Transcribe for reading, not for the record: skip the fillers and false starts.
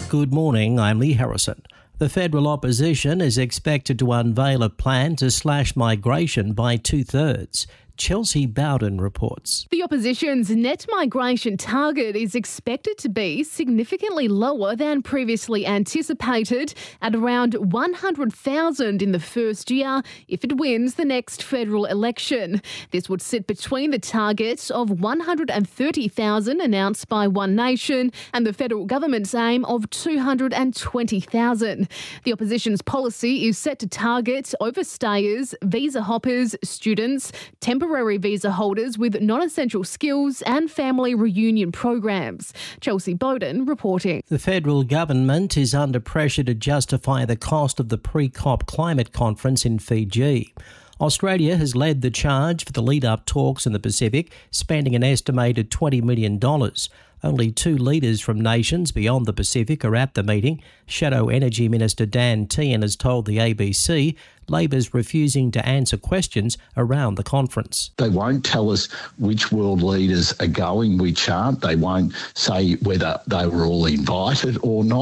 Good morning, I'm Lee Harrison. The federal opposition is expected to unveil a plan to slash migration by 2/3. Chelsea Bowden reports. The opposition's net migration target is expected to be significantly lower than previously anticipated, at around 100,000 in the first year if it wins the next federal election. This would sit between the target of 130,000 announced by One Nation and the federal government's aim of 220,000. The opposition's policy is set to target overstayers, visa hoppers, students, temporary visa holders with non-essential skills and family reunion programs. Chelsea Bowden reporting. The federal government is under pressure to justify the cost of the pre-COP climate conference in Fiji. Australia has led the charge for the lead-up talks in the Pacific, spending an estimated $20 million. Only two leaders from nations beyond the Pacific are at the meeting. Shadow Energy Minister Dan Tehan has told the ABC Labor's refusing to answer questions around the conference. They won't tell us which world leaders are going, which aren't. They won't say whether they were all invited or not.